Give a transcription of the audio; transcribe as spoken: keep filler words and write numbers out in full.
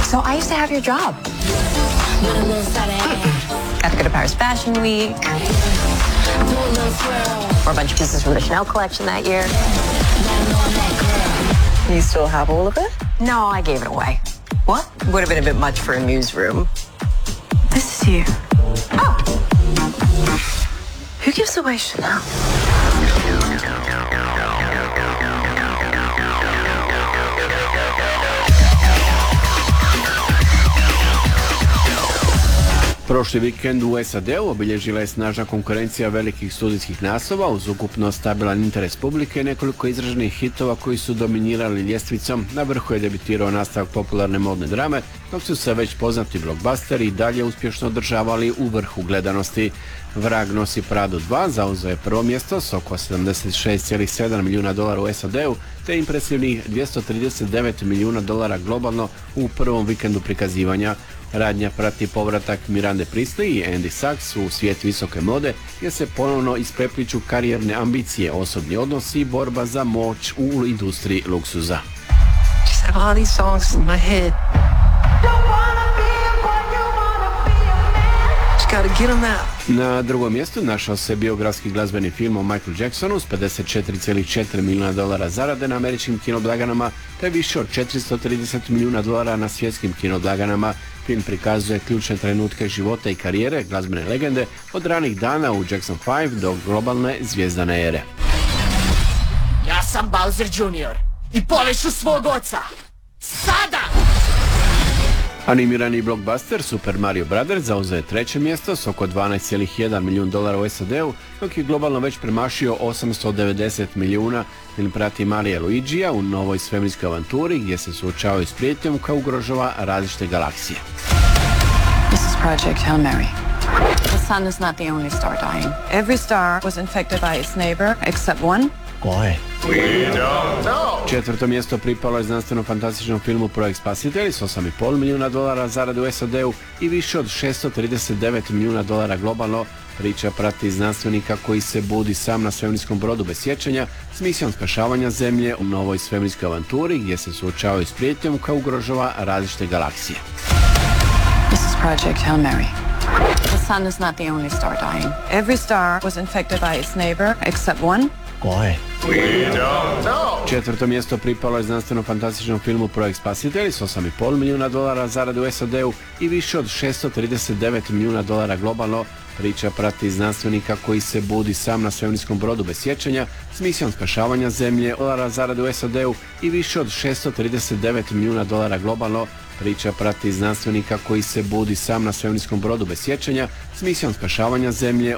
So I used to have your job. Got to go to Paris Fashion Week. Wore a bunch of pieces from the Chanel collection that year. You still have all of it? No, I gave it away. What? Would have been a bit much for a newsroom. This is you. Oh! Who gives away Chanel? Prošli vikend u S A D-u obilježila je snažna konkurencija velikih studijskih naslova uz ukupno stabilan interes publike i nekoliko izraženih hitova koji su dominirali ljestvicom. Na vrhu je debitirao nastavak popularne modne drame, dok su se već poznati blockbusteri i dalje uspješno održavali u vrhu gledanosti. Vrag nosi Pradu dva zauzeo je prvo mjesto s oko sedamdeset šest zarez sedam milijuna dolara u S A D-u te impresivnih dvjesto trideset devet milijuna dolara globalno u prvom vikendu prikazivanja. Radnja prati povratak Mirande Priestly i Andy Sachs u svijet visoke mode gdje se ponovno isprepliču karijerne ambicije, osobni odnosi i borba za moć u industriji luksuza. Na drugom mjestu našao se biografski glazbeni film o Michael Jacksonu s pedeset četiri zarez četiri milijuna dolara zarade na američkim kinoblaganama te više od četiristo trideset milijuna dolara na svjetskim kinoblaganama. Film prikazuje ključne trenutke života i karijere glazbene legende od ranih dana u Jackson pet do globalne zvijezdane ere. Ja sam Bowser junior i poveću svog oca. Sada! Animirani blockbuster Super Mario Brothers zauzeo je treće mjesto s oko dvanaest zarez jedan milijun dolara u S A D-u, dok je globalno već premašio osamsto devedeset milijuna. Film prati Marija Luigija u novoj svemirskoj avanturi gdje se suočavaju s prijetnjom koja ugrožava različite galaksije. This is Project Hail Mary. The sun is not the only star dying. Every star was infected by its neighbor except one. Why? We don't know. Četvrto mjesto pripalo je znanstveno-fantastičnom filmu Projekt Spasitelj s osam zarez pet milijuna dolara zarade u S A D-u i više od šesto trideset devet milijuna dolara globalno. Priča prati znanstvenika koji se budi sam na svemirskom brodu bez sjećanja s misijom spašavanja Zemlje u novoj svemirskoj avanturi gdje se suočavaju s prijetnjom koja ugrožava različite galaksije. This is Project Hail Mary. The sun is not the only star dying. Every star was infected by its neighbor except one. Why? We don't know. Četvrto mjesto pripalo je znanstveno-fantastičnom filmu Projekt Spasitelj s osam zarez pet milijuna dolara zarade u S A D-u i više od šesto trideset devet milijuna dolara globalno. Priča prati znanstvenika koji se budi sam na svemirskom brodu bez sjećanja s misijom spašavanja Zemlje dolara zarade u S A D-u i više od šesto trideset devet milijuna dolara globalno. Priča prati znanstvenika koji se budi sam na svemirskom brodu bez sjećanja s misijom spašavanja Zemlje